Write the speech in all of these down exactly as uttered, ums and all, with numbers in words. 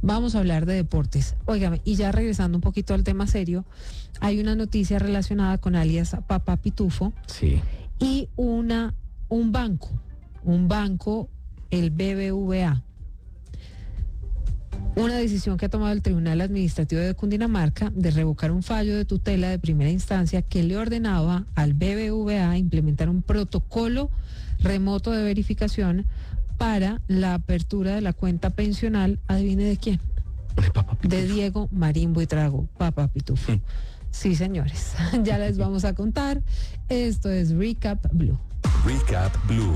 Vamos a hablar de deportes. Óigame, y ya regresando un poquito al tema serio, hay una noticia relacionada con alias Papá Pitufo. Sí. Y una, un banco, un banco, el B B V A. Una decisión que ha tomado el Tribunal Administrativo de Cundinamarca de revocar un fallo de tutela de primera instancia que le ordenaba al B B V A implementar un protocolo remoto de verificación para la apertura de la cuenta pensional, adivine de quién, De Papá Pitufo. de Diego Marín Buitrago, Papá Pitufo. Sí. Sí, señores, ya les vamos a contar. Esto es Recap Blue. Recap Blue.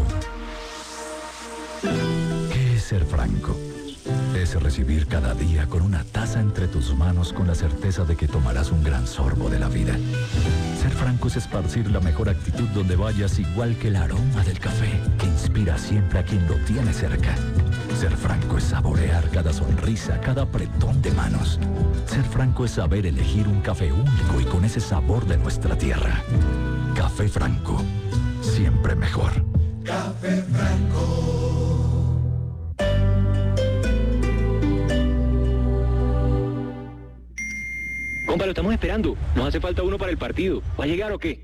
¿Qué es ser franco? Es recibir cada día con una taza entre tus manos con la certeza de que tomarás un gran sorbo de la vida. Ser franco es esparcir la mejor actitud donde vayas, igual que el aroma del café que inspira siempre a quien lo tiene cerca. Ser franco es saborear cada sonrisa, cada apretón de manos. Ser franco es saber elegir un café único y con ese sabor de nuestra tierra. Café Franco, siempre mejor. Café Franco. Compa, lo estamos esperando. Nos hace falta uno para el partido. ¿Va a llegar o qué?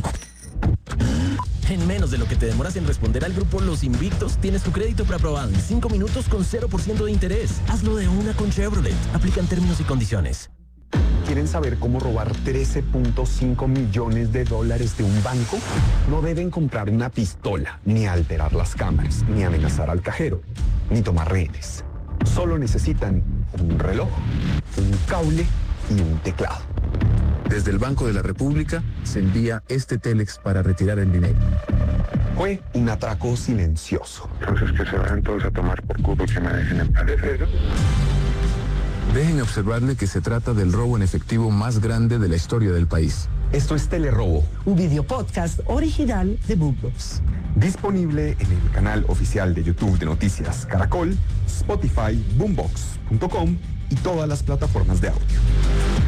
En menos de lo que te demoras en responder al grupo Los Invictos, tienes tu crédito preaprobado en cinco minutos con cero por ciento de interés. Hazlo de una con Chevrolet. Aplican términos y condiciones. ¿Quieren saber cómo robar trece punto cinco millones de dólares de un banco? No deben comprar una pistola, ni alterar las cámaras, ni amenazar al cajero, ni tomar rehenes. Solo necesitan un reloj, un cable y un teclado. Desde el Banco de la República se envía este Telex para retirar el dinero. Fue un atraco silencioso. Entonces que se vayan todos a tomar por culo y que me dejen en paz. Dejen observarle que se trata del robo en efectivo más grande de la historia del país. Esto es Telerobo, un video podcast original de Boombox. disponible en el canal oficial de YouTube de Noticias Caracol, Spotify, boombox punto com y todas las plataformas de audio.